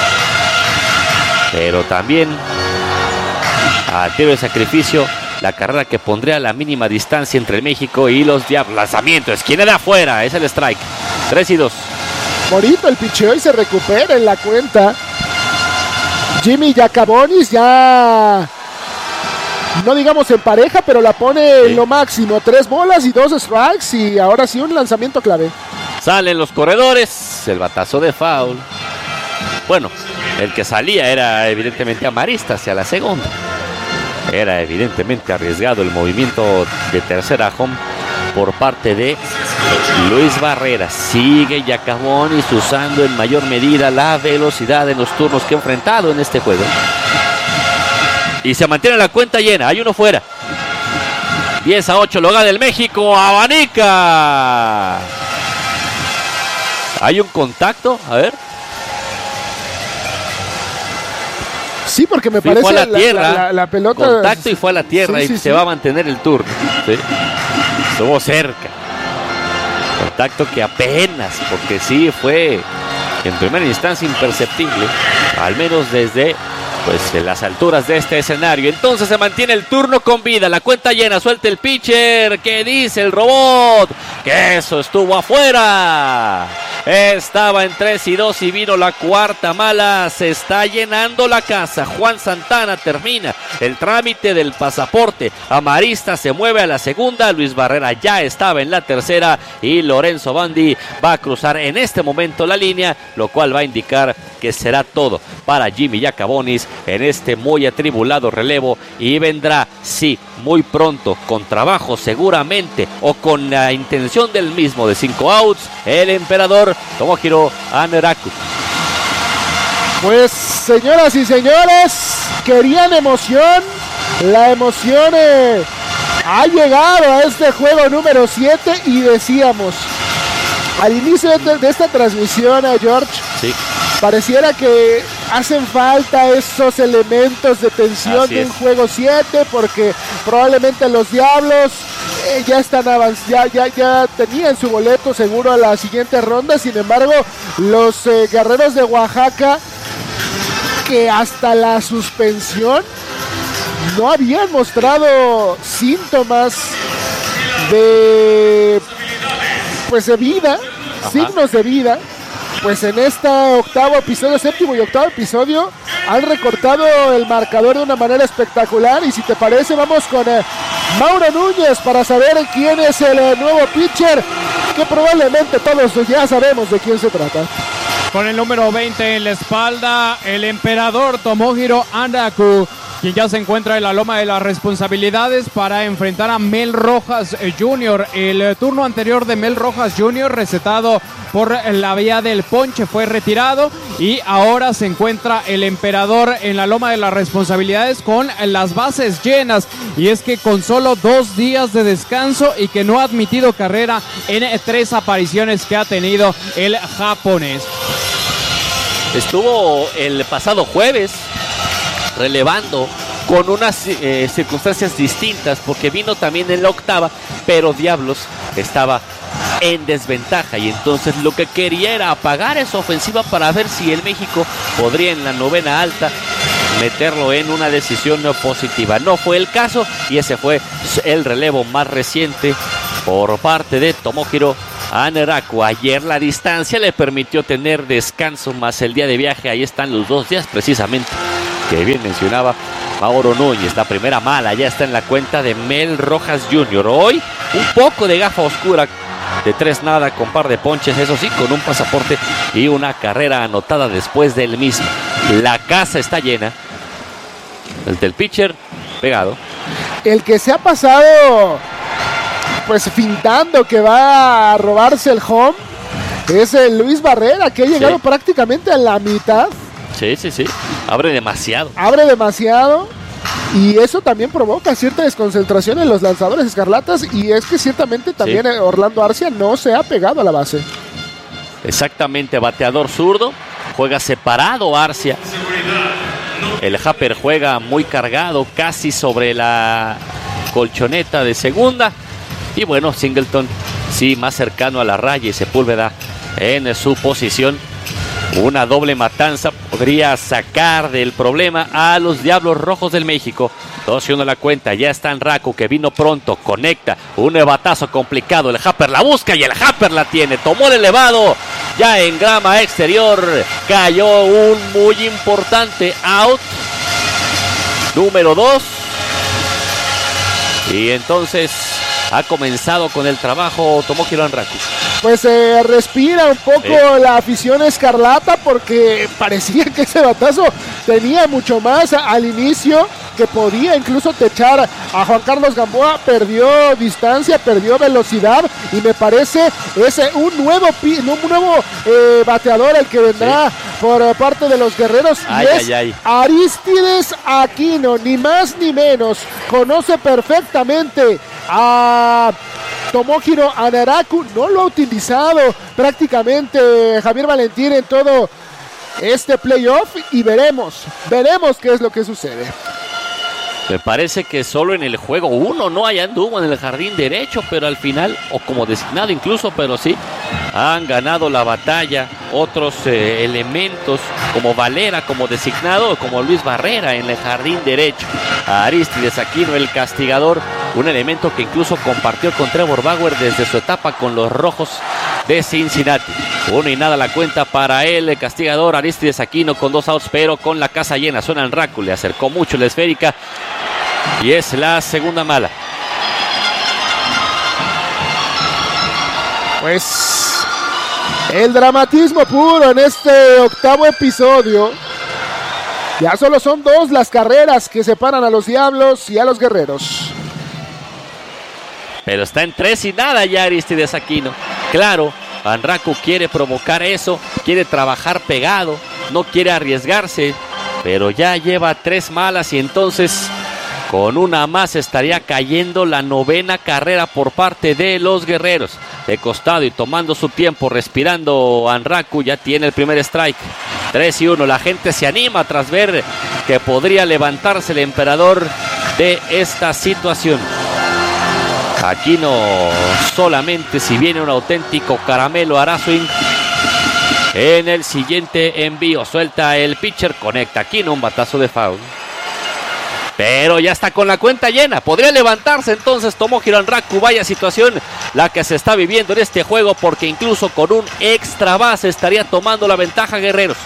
Pero también a tiro de sacrificio, la carrera que pondría la mínima distancia entre México y los Diablos. Lanzamiento, esquina de afuera, es el strike. 3-2. Bonito el picheo y se recupera en la cuenta. Jimmy Yacabonis ya, no digamos en pareja, pero la pone en lo máximo. 3 bolas y 2 strikes y ahora sí un lanzamiento clave. Salen los corredores, el batazo de foul. Bueno, el que salía era evidentemente Amarista hacia la segunda. Era evidentemente arriesgado el movimiento de tercera home por parte de Luis Barrera. Sigue Yacabonis usando en mayor medida la velocidad en los turnos que ha enfrentado en este juego. Y se mantiene la cuenta llena, hay uno fuera. 10-8 lo gana el México, abanica. Hay un contacto, a ver. Sí, porque me parece fue a la tierra, la pelota. Contacto y fue a la tierra, y se va a mantener el turno. ¿Sí? Estuvo cerca. Contacto que apenas, porque sí fue en primera instancia imperceptible, al menos desde en las alturas de este escenario. Entonces se mantiene el turno con vida, la cuenta llena, suelta el pitcher. ¿Qué dice el robot? Que eso estuvo afuera. Estaba en 3-2 y vino la cuarta mala. Se está llenando la casa. Juan Santana termina el trámite del pasaporte. Amarista se mueve a la segunda. Luis Barrera ya estaba en la tercera. Y Lorenzo Bandi va a cruzar en este momento la línea, lo cual va a indicar que será todo para Jimmy Yacabonis en este muy atribulado relevo. Y vendrá, sí, muy pronto, con trabajo seguramente, o con la intención del mismo de 5 outs, el emperador Tomohiro Haneraku. Pues, señoras y señores, querían emoción. La emoción ha llegado a este juego número 7 y decíamos al inicio de esta transmisión, George, sí, pareciera que hacen falta esos elementos de tensión de un juego 7, porque probablemente los Diablos ya están avanzados, ya tenían su boleto seguro a la siguiente ronda. Sin embargo, los Guerreros de Oaxaca, que hasta la suspensión no habían mostrado síntomas de vida, signos de vida, pues en este séptimo y octavo episodio han recortado el marcador de una manera espectacular. Y si te parece, vamos con Mauro Núñez para saber quién es el nuevo pitcher, que probablemente todos ya sabemos de quién se trata. Con el número 20 en la espalda, el emperador Tomohiro Haneraku, quien ya se encuentra en la loma de las responsabilidades para enfrentar a Mel Rojas Jr. El turno anterior de Mel Rojas Jr., recetado por la vía del ponche, fue retirado y ahora se encuentra el emperador en la loma de las responsabilidades con las bases llenas. Y es que con solo 2 días de descanso y que no ha admitido carrera en 3 apariciones que ha tenido el japonés. Estuvo el pasado jueves relevando con unas circunstancias distintas, porque vino también en la octava, pero Diablos estaba en desventaja y entonces lo que quería era apagar esa ofensiva para ver si el México podría en la novena alta meterlo en una decisión no positiva. No fue el caso y ese fue el relevo más reciente por parte de Tomohiro Anaraku. Ayer la distancia le permitió tener descanso más el día de viaje. Ahí están los 2 días precisamente que bien mencionaba Mauro Núñez. La primera mala ya está en la cuenta de Mel Rojas Jr. Hoy un poco de gafa oscura de 3-0 con par de ponches, eso sí, con un pasaporte y una carrera anotada después del mismo. La casa está llena. El del pitcher pegado. El que se ha pasado pues fintando que va a robarse el home es el Luis Barrera, que ha llegado prácticamente a la mitad. Sí. Abre demasiado. Y eso también provoca cierta desconcentración en los lanzadores escarlatas. Y es que ciertamente también Orlando Arcia no se ha pegado a la base. Exactamente, bateador zurdo. Juega separado Arcia. El Happer juega muy cargado, casi sobre la colchoneta de segunda. Y bueno, Singleton sí más cercano a la raya y Sepúlveda en su posición. Una doble matanza podría sacar del problema a los Diablos Rojos del México. 2-1 la cuenta, ya está Anraku que vino pronto, conecta, un batazo complicado, el Happer la busca y el Happer la tiene, tomó el elevado, ya en grama exterior, cayó un muy importante out, número 2, y entonces ha comenzado con el trabajo Tomohiro Anraku. Pues respira un poco la afición escarlata porque parecía que ese batazo tenía mucho más al inicio, que podía incluso techar a Juan Carlos Gamboa. Perdió distancia, perdió velocidad y me parece es un nuevo bateador el que vendrá por parte de los guerreros. Arístides Aquino, ni más ni menos. Conoce perfectamente a Tomohiro Anaraku, no lo ha utilizado prácticamente Javier Valentín en todo este playoff y veremos qué es lo que sucede. Me parece que solo en el juego 1 no hay anduvo en el jardín derecho, pero al final, o como designado incluso, pero sí, han ganado la batalla otros elementos como Valera, como designado, como Luis Barrera en el jardín derecho. Arístides Aquino, el castigador, un elemento que incluso compartió con Trevor Bauer desde su etapa con los Rojos de Cincinnati. 1-0 la cuenta para el castigador Arístides Aquino con 2 outs, pero con la casa llena. Suena Anraku, le acercó mucho la esférica y es la segunda mala. Pues el dramatismo puro en este octavo episodio. Ya solo son 2 las carreras que separan a los Diablos y a los Guerreros. Pero está en 3-0 ya Arístides Aquino. Claro, Anraku quiere provocar eso, quiere trabajar pegado, no quiere arriesgarse, pero ya lleva 3 malas y entonces con una más estaría cayendo la 9ª carrera por parte de los Guerreros. De costado y tomando su tiempo, respirando, Anraku ya tiene el primer strike. 3-1, la gente se anima tras ver que podría levantarse el emperador de esta situación. Aquino solamente, si viene un auténtico caramelo, hará swing en el siguiente envío. Suelta el pitcher, conecta Aquino, un batazo de foul. Pero ya está con la cuenta llena. Podría levantarse entonces Tomohiro Anraku. Vaya situación la que se está viviendo en este juego, porque incluso con un extra base estaría tomando la ventaja Guerreros.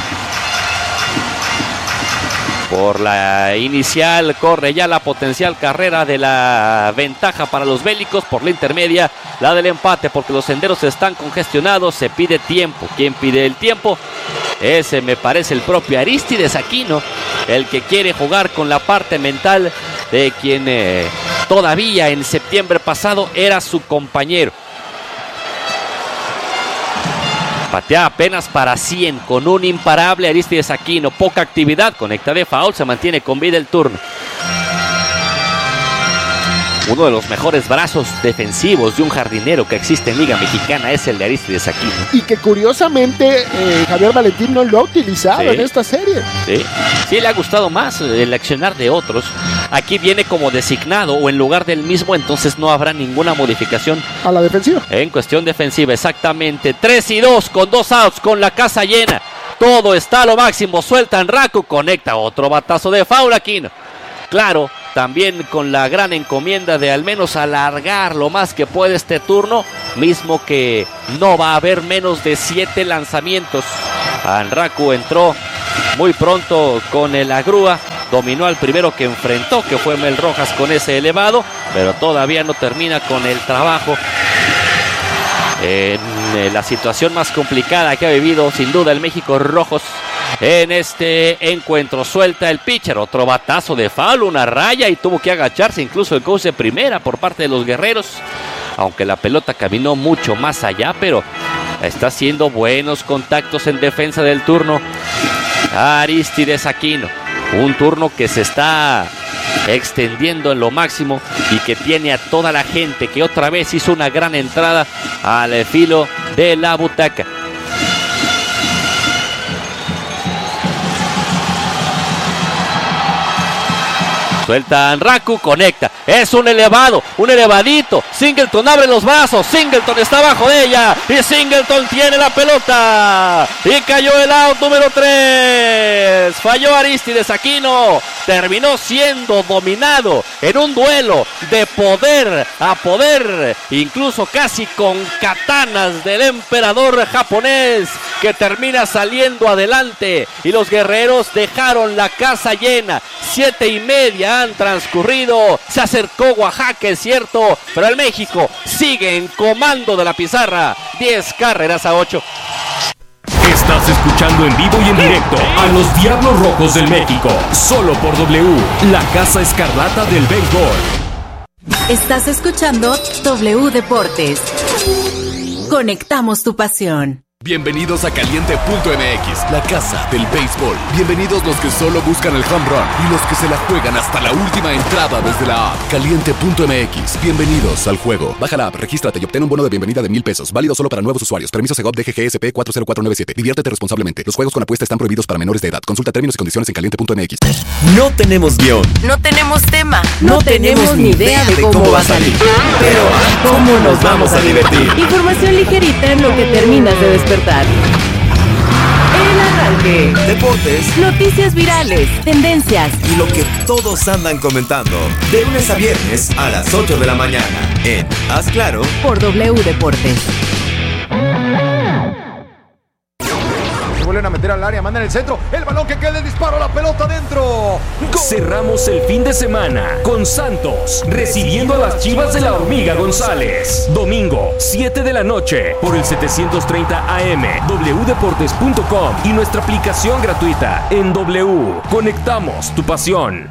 Por la inicial corre ya la potencial carrera de la ventaja para los bélicos. Por la intermedia, la del empate, porque los senderos están congestionados. Se pide tiempo. ¿Quién pide el tiempo? Ese me parece el propio Arístides Aquino, el que quiere jugar con la parte mental de quien todavía en septiembre pasado era su compañero. Patea apenas para 100 con un imparable Arístides Aquino. Poca actividad, conecta de foul, se mantiene con vida el turno. Uno de los mejores brazos defensivos de un jardinero que existe en Liga Mexicana es el de Arístides Aquino. Y que curiosamente Javier Valentín no lo ha utilizado en esta serie. Sí, le ha gustado más el accionar de otros. Aquí viene como designado o en lugar del mismo, entonces no habrá ninguna modificación. A la defensiva. En cuestión defensiva, exactamente. 3-2 con 2 outs, con la casa llena. Todo está a lo máximo. Suelta Anraku, conecta otro batazo de foul Aquino. Claro, también con la gran encomienda de al menos alargar lo más que puede este turno, mismo que no va a haber menos de 7 lanzamientos. Anraku entró muy pronto con la grúa, dominó al primero que enfrentó, que fue Mel Rojas con ese elevado, pero todavía no termina con el trabajo. En la situación más complicada que ha vivido sin duda el México Rojos en este encuentro. Suelta el pitcher, otro batazo de foul, una raya, y tuvo que agacharse incluso el coach de primera por parte de los guerreros, aunque la pelota caminó mucho más allá, pero está haciendo buenos contactos en defensa del turno Aristides Aquino. Un turno que se está extendiendo en lo máximo y que tiene a toda la gente que otra vez hizo una gran entrada al filo de la butaca. Suelta Anraku, conecta, es un elevado, un elevadito. Singleton abre los brazos, Singleton está abajo de ella y Singleton tiene la pelota y cayó el out número 3. Falló Aristides Aquino, terminó siendo dominado en un duelo de poder a poder, incluso casi con katanas del emperador japonés, que termina saliendo adelante, y los guerreros dejaron la casa llena. 7:30 han transcurrido, se acercó Oaxaca, es cierto, pero el México sigue en comando de la pizarra. 10 carreras a 8. Estás escuchando en vivo y en directo a los Diablos Rojos del México, solo por W, la Casa Escarlata del béisbol. Estás escuchando W Deportes. Conectamos tu pasión. Bienvenidos a Caliente.mx, la casa del béisbol. Bienvenidos los que solo buscan el home run y los que se la juegan hasta la última entrada desde la app. Caliente.mx, bienvenidos al juego. Baja la app, regístrate y obtén un bono de bienvenida de $1,000. Válido solo para nuevos usuarios. Permiso Segov DGGSP 40497. Diviértete responsablemente. Los juegos con apuesta están prohibidos para menores de edad. Consulta términos y condiciones en Caliente.mx. No tenemos guión. No tenemos tema. No tenemos ni idea de cómo va a salir. Pero ¿cómo nos vamos a divertir? Información ligerita en lo que terminas de despertar. El arranque. Deportes. Noticias virales. Tendencias. Y lo que todos andan comentando. De lunes a viernes a las 8 de la mañana. En Haz Claro. Por W Deportes. Se vuelven a meter al área, mandan el centro. El balón que queda, el disparo, la pelota dentro. ¡Gol! Cerramos el fin de semana con Santos recibiendo a las Chivas de la Hormiga González. Domingo, 7 de la noche, por el 730 AM, wdeportes.com y nuestra aplicación gratuita en W. Conectamos tu pasión.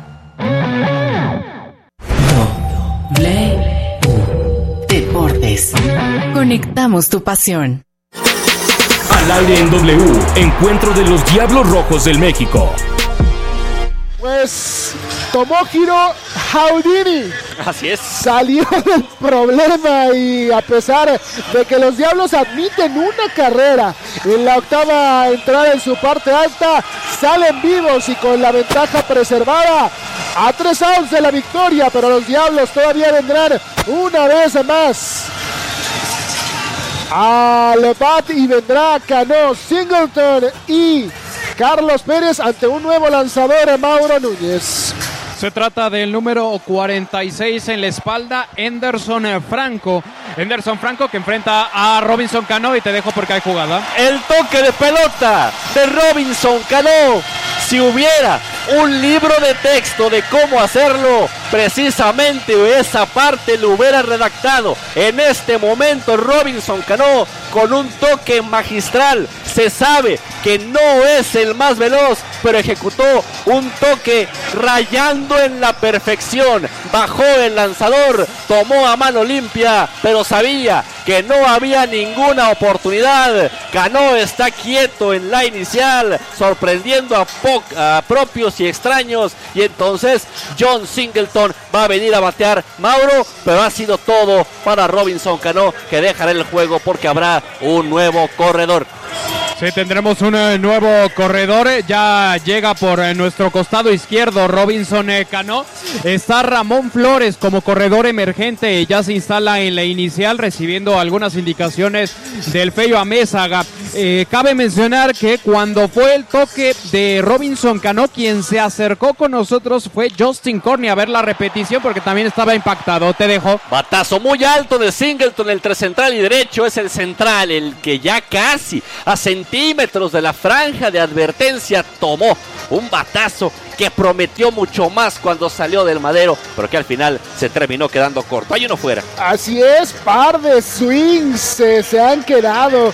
W Deportes. Conectamos tu pasión. Al aire en W, encuentro de los Diablos Rojos del México. Pues Tomohiro Houdini. Así es. Salió del problema, y a pesar de que los Diablos admiten una carrera en la octava entrada en su parte alta, salen vivos y con la ventaja preservada a 3 outs de la victoria, pero los Diablos todavía vendrán una vez más al bat y vendrá Cano, Singleton y Carlos Pérez ante un nuevo lanzador, Mauro Núñez. Se trata del número 46 en la espalda, Henderson Franco. Henderson Franco que enfrenta a Robinson Cano, y te dejo porque hay jugada. El toque de pelota de Robinson Cano. Si hubiera un libro de texto de cómo hacerlo, precisamente esa parte lo hubiera redactado. En este momento Robinson Cano con un toque magistral. Se sabe que no es el más veloz, pero ejecutó un toque rayando en la perfección. Bajó el lanzador, tomó a mano limpia, pero sabía que no había ninguna oportunidad. Cano está quieto en la inicial, sorprendiendo a propios y extraños, y entonces John Singleton va a venir a batear. Mauro, pero ha sido todo para Robinson Cano, que dejará el juego porque habrá un nuevo corredor. Sí, tendremos un nuevo corredor. Ya llega por nuestro costado izquierdo Robinson Cano. Está Ramón Flores como corredor emergente. Ya se instala en la inicial recibiendo algunas indicaciones del Feyo Amézaga. Cabe mencionar que cuando fue el toque de Robinson Cano, quien se acercó con nosotros fue Justin Corney a ver la repetición porque también estaba impactado. Te dejo. Batazo muy alto de Singleton, el 3 central y derecho es el central, el que ya casi a centímetros de la franja de advertencia tomó un batazo que prometió mucho más cuando salió del madero, pero que al final se terminó quedando corto. Hay uno fuera. Así es, par de swings se han quedado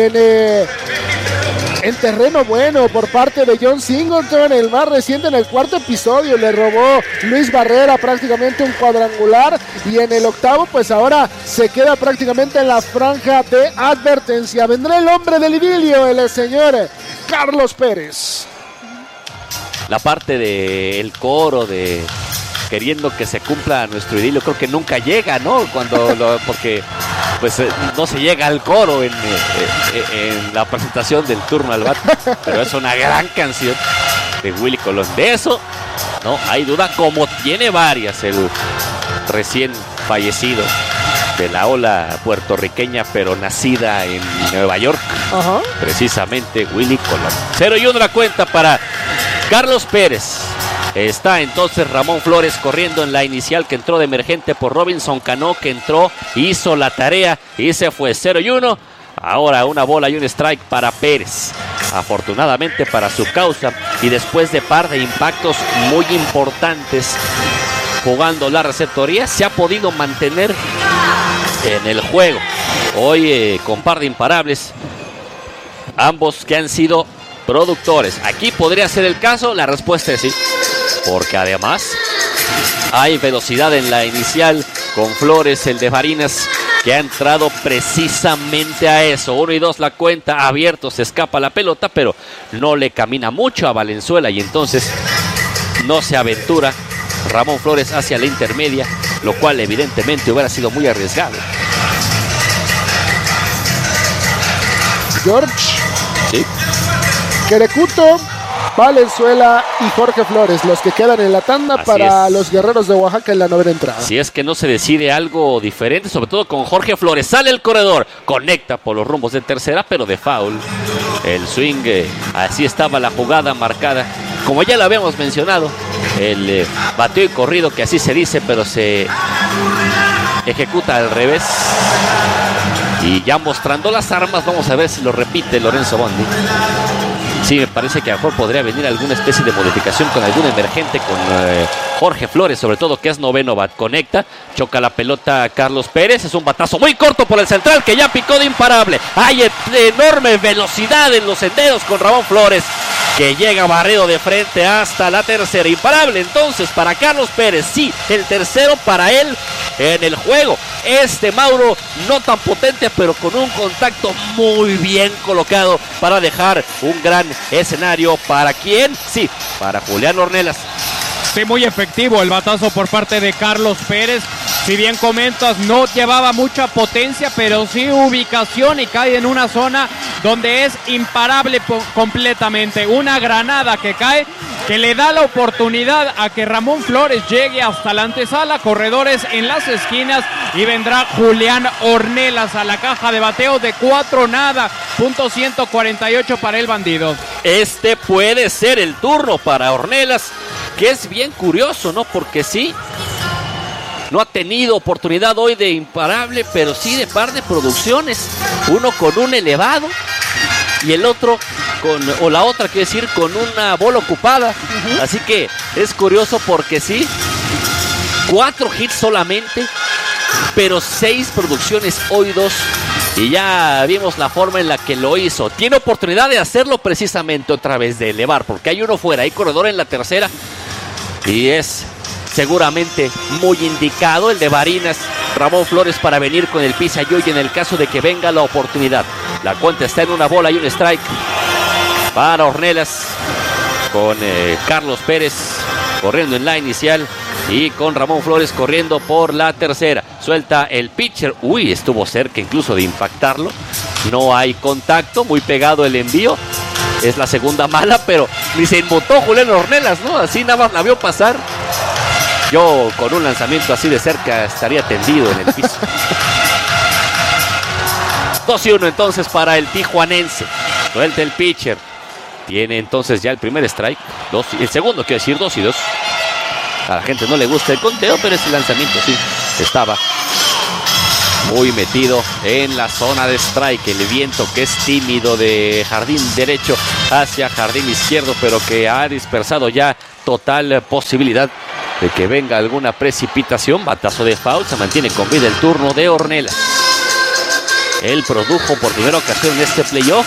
en terreno bueno por parte de John Singleton. El más reciente, en el cuarto episodio, le robó Luis Barrera prácticamente un cuadrangular, y en el octavo pues ahora se queda prácticamente en la franja de advertencia. Vendrá el hombre del idilio, el señor Carlos Pérez. La parte del coro de queriendo que se cumpla nuestro idilio creo que nunca llega, ¿no? Porque pues no se llega al coro en la presentación del turno al bate, pero es una gran canción de Willy Colón. De eso no hay duda, como tiene varias el recién fallecido de la ola puertorriqueña, pero nacida en Nueva York. Ajá. Precisamente Willy Colón. 0-1 la cuenta para Carlos Pérez. Está entonces Ramón Flores corriendo en la inicial, que entró de emergente por Robinson Cano, que entró, hizo la tarea y se fue. 0-1. Ahora una bola y un strike para Pérez. Afortunadamente para su causa, y después de par de impactos muy importantes jugando la receptoría, se ha podido mantener en el juego. Hoy con par de imparables, ambos que han sido productores. Aquí podría ser el caso, la respuesta es sí, porque además hay velocidad en la inicial con Flores, el de Barinas, que ha entrado precisamente a eso. 1 y 2 la cuenta, abierto, se escapa la pelota, pero no le camina mucho a Valenzuela, y entonces no se aventura Ramón Flores hacia la intermedia, lo cual evidentemente hubiera sido muy arriesgado. George. Sí. Querecuto, Valenzuela y Jorge Flores, los que quedan en la tanda. Así para los Guerreros de Oaxaca en la novena entrada. Si es que no se decide algo diferente, sobre todo con Jorge Flores. Sale el corredor, conecta por los rumbos de tercera, pero de foul. El swing, así estaba la jugada marcada. Como ya lo habíamos mencionado, el bateo y corrido, que así se dice, pero se ejecuta al revés. Y ya mostrando las armas, vamos a ver si lo repite Lorenzo Bondi. Sí, me parece que a lo mejor podría venir alguna especie de modificación con algún emergente, con Jorge Flores, sobre todo, que es noveno bat. Conecta, choca la pelota Carlos Pérez, es un batazo muy corto por el central, que ya picó de imparable. Hay enorme velocidad en los senderos con Ramón Flores, que llega barrido de frente hasta la tercera. Imparable entonces para Carlos Pérez, sí, el tercero para él en el juego. Mauro no tan potente, pero con un contacto muy bien colocado para dejar un gran escenario. ¿Para quién? Sí, para Julián Ornelas. Sí, muy efectivo el batazo por parte de Carlos Pérez. Si bien comentas, no llevaba mucha potencia, pero sí ubicación, y cae en una zona donde es imparable completamente. Una granada que cae, que le da la oportunidad a que Ramón Flores llegue hasta la antesala, corredores en las esquinas, y vendrá Julián Ornelas a la caja de bateo de 4-0, .148 para el bandido. Puede ser el turno para Ornelas, que es bien curioso, ¿no? Porque sí, no ha tenido oportunidad hoy de imparable, pero sí de par de producciones. Uno con un elevado y el otro o la otra, quiero decir, con una bola ocupada. Así que es curioso porque sí, 4 hits solamente, pero 6 producciones, hoy 2. Y ya vimos la forma en la que lo hizo. Tiene oportunidad de hacerlo precisamente otra vez, de elevar, porque hay uno fuera, hay corredor en la tercera. Y es seguramente muy indicado el de Barinas, Ramón Flores, para venir con el pisayoy en el caso de que venga la oportunidad. La cuenta está en una bola y un strike para Ornelas, con Carlos Pérez corriendo en la inicial. y con Ramón Flores corriendo por la tercera. Suelta el pitcher. Uy, estuvo cerca incluso de impactarlo. No hay contacto, muy pegado el envío. Es la segunda mala, pero ni se inmutó Julián Ornelas, ¿no? Así nada más la vio pasar. Yo con un lanzamiento así de cerca estaría tendido en el piso. 2-1 entonces para el tijuanense. Suelta el pitcher. Tiene entonces ya el primer strike. El segundo, quiero decir, 2-2. A la gente no le gusta el conteo, pero ese lanzamiento sí estaba muy metido en la zona de strike. El viento que es tímido de jardín derecho hacia jardín izquierdo, pero que ha dispersado ya total posibilidad de que venga alguna precipitación. Batazo de foul, se mantiene con vida el turno de Ornelas. Él produjo por primera ocasión en este playoff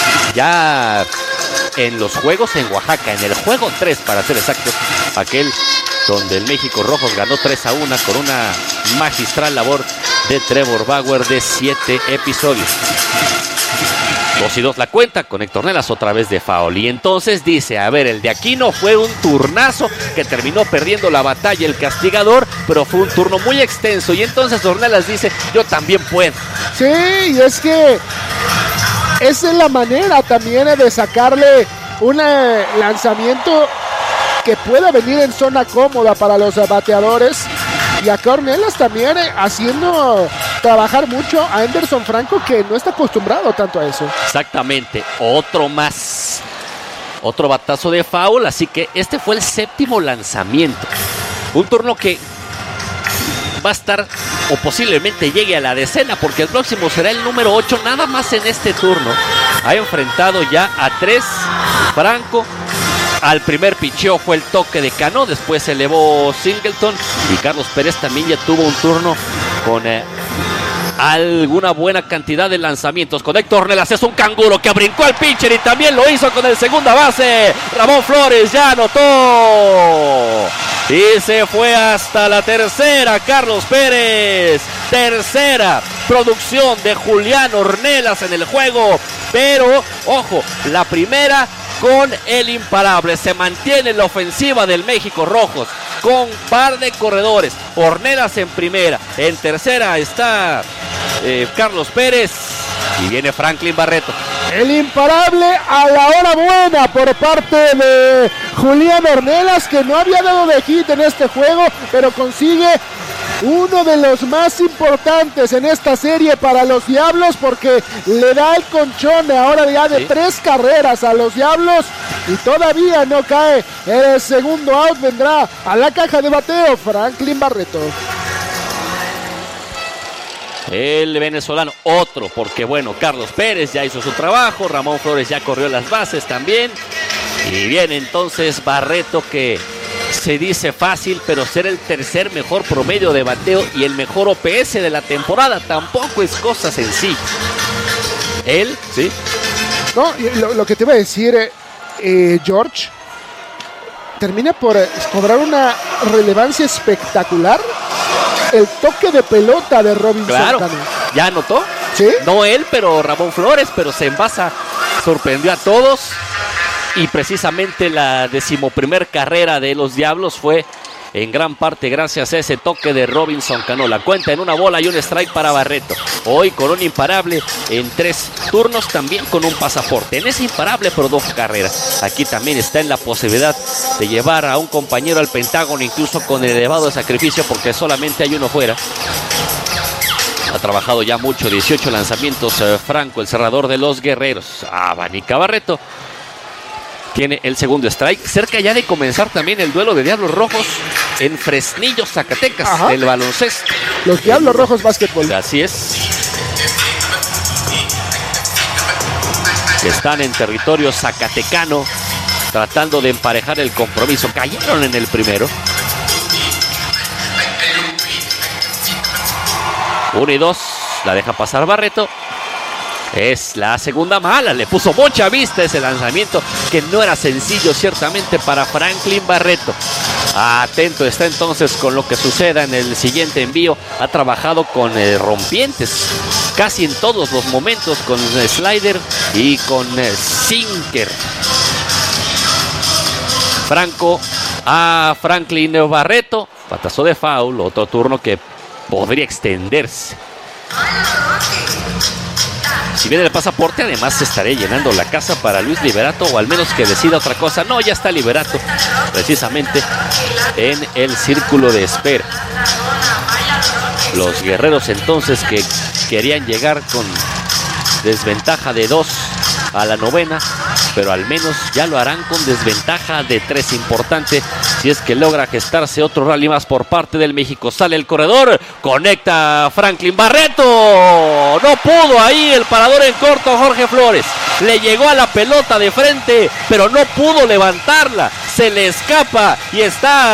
ya en los juegos en Oaxaca, en el juego 3 para ser exactos, aquel donde el México Rojos ganó 3-1 con una magistral labor de Trevor Bauer de 7 episodios. 2-2 la cuenta con Héctor Ornelas otra vez de foul. Y entonces dice, a ver, el de Aquino fue un turnazo que terminó perdiendo la batalla el castigador, pero fue un turno muy extenso. Y entonces Ornelas dice, yo también puedo. Sí, y es que esa es la manera también de sacarle un lanzamiento que pueda venir en zona cómoda para los bateadores. Y acá Ornelas también haciendo trabajar mucho a Anderson Franco, que no está acostumbrado tanto a eso. Exactamente, otro más. Otro batazo de foul, así que este fue el séptimo lanzamiento. Un turno que va a estar o posiblemente llegue a la decena, porque el próximo será el número 8, nada más en este turno. Ha enfrentado ya a 3 Franco. Al primer picheo fue el toque de Cano, después se elevó Singleton y Carlos Pérez también ya tuvo un turno con alguna buena cantidad de lanzamientos. Con Héctor Ornelas es un canguro que brincó al pitcher y también lo hizo con el segunda base. Ramón Flores ya anotó y se fue hasta la tercera. Carlos Pérez, tercera producción de Julián Ornelas en el juego, pero ojo, la primera con el imparable. Se mantiene la ofensiva del México Rojos con par de corredores. Ornelas en primera, en tercera está Carlos Pérez y viene Franklin Barreto. El imparable a la hora buena por parte de Julián Ornelas, que no había dado de hit en este juego, pero consigue uno de los más importantes en esta serie para los Diablos, porque le da el conchón ahora ya de 3 carreras a los Diablos y todavía no cae. El segundo out vendrá a la caja de bateo Franklin Barreto. El venezolano, otro, porque bueno, Carlos Pérez ya hizo su trabajo, Ramón Flores ya corrió las bases también, y viene entonces Barreto, que se dice fácil, pero ser el tercer mejor promedio de bateo y el mejor OPS de la temporada tampoco es cosa sencilla. Él, sí. No, lo que te iba a decir, George, termina por cobrar una relevancia espectacular el toque de pelota de Robinson. Claro, Cano. ¿ya anotó? Sí. No él, pero Ramón Flores, pero se envasa, sorprendió a todos. Y precisamente la 11ª carrera de los Diablos fue en gran parte gracias a ese toque de Robinson Cano. La cuenta en 1 bola y 1 strike para Barreto. Hoy con un imparable en 3 turnos, también con un pasaporte. En ese imparable produjo carreras. Aquí también está en la posibilidad de llevar a un compañero al Pentágono, incluso con el elevado sacrificio, porque solamente hay uno fuera. Ha trabajado ya mucho, 18 lanzamientos Franco, el cerrador de los Guerreros. Abanica Barreto. Tiene el segundo strike, cerca ya de comenzar también el duelo de Diablos Rojos en Fresnillo, Zacatecas. Ajá. El baloncesto. Los Diablos Rojos básquetbol. Así es. Están en territorio zacatecano, tratando de emparejar el compromiso. Cayeron en el primero. 1-2, la deja pasar Barreto. Es la segunda mala, le puso mucha vista ese lanzamiento, que no era sencillo ciertamente para Franklin Barreto. Atento está entonces con lo que suceda en el siguiente envío. Ha trabajado con rompientes casi en todos los momentos, con slider y con sinker. Franco a Franklin Barreto. Batazo de foul, otro turno que podría extenderse. Si viene el pasaporte, además estaré llenando la casa para Luis Liberato, o al menos que decida otra cosa. No, ya está Liberato, precisamente en el círculo de espera. Los guerreros entonces que querían llegar con desventaja de 2 a la novena, pero al menos ya lo harán con desventaja de 3, importante si es que logra gestarse otro rally más por parte del México. Sale el corredor, conecta Franklin Barreto, no pudo ahí el parador en corto Jorge Flores, le llegó a la pelota de frente, pero no pudo levantarla, se le escapa y está